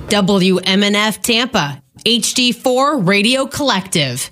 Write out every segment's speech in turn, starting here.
WMNF Tampa, HD4 Radio Collective.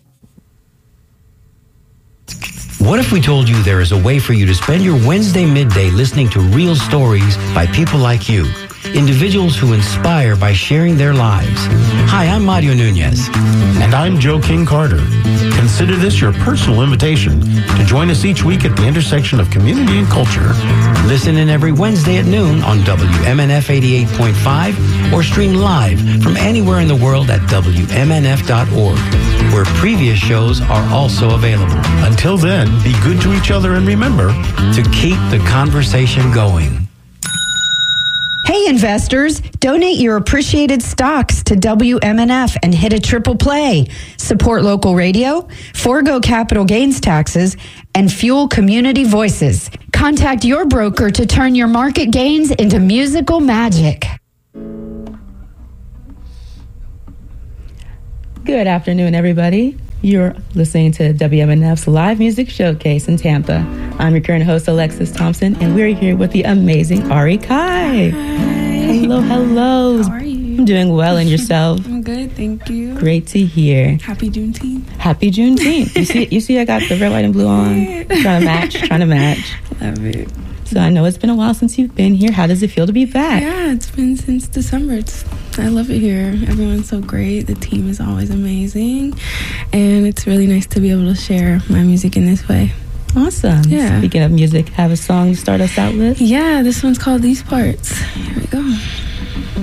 What if we told you there is a way for you to spend your Wednesday midday listening to real stories by people like you? Individuals who inspire by sharing their lives. Hi, I'm Mario Nunez. And I'm Joe King Carter. Consider this your personal invitation to join us each week at the intersection of community and culture. Listen in every Wednesday at noon on WMNF 88.5 or stream live from anywhere in the world at WMNF.org, where previous shows are also available. Until then, be good to each other and remember to keep the conversation going. Hey investors, donate your appreciated stocks to WMNF and hit a triple play. Support local radio, forego capital gains taxes, and fuel community voices. Contact your broker to turn your market gains into musical magic. Good afternoon, everybody. You're listening to WMNF's Live Music Showcase in Tampa. I'm your current host, Alexis Thompson, and we're here with the amazing Ari Kai. Hi. Hello. How are you? I'm doing well, and yourself? I'm good, thank you. Great to hear. Happy Juneteenth. Happy Juneteenth. You see I got the red, white, and blue on. Trying to match. Love it. So I know it's been a while since you've been here. How does it feel to be back? Yeah, it's been since December. I love it here. Everyone's so great. The team is always amazing. And it's really nice to be able to share my music in this way. Awesome. Yeah. Speaking of music, have a song to start us out with? Yeah, this one's called These Parts. Here we go.